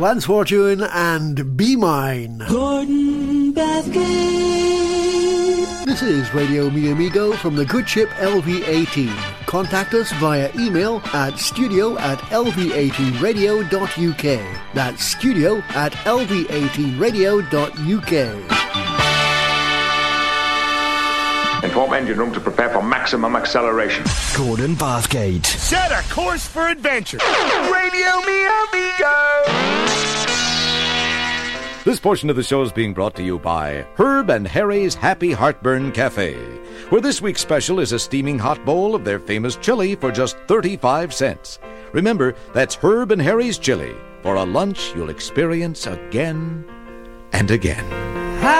Lance Fortune and Be Mine. Gordon Bathgate. This is Radio Mi Amigo from the good ship LV-18. Contact us via email at studio@lv18radio.uk. That's studio@lv18radio.uk. Inform engine room to prepare for maximum acceleration. Gordon Bathgate. Set a course for adventure. Radio Mi Amigo. This portion of the show is being brought to you by Herb and Harry's Happy Heartburn Cafe, where this week's special is a steaming hot bowl of their famous chili for just 35 cents. Remember, that's Herb and Harry's chili, for a lunch you'll experience again and again.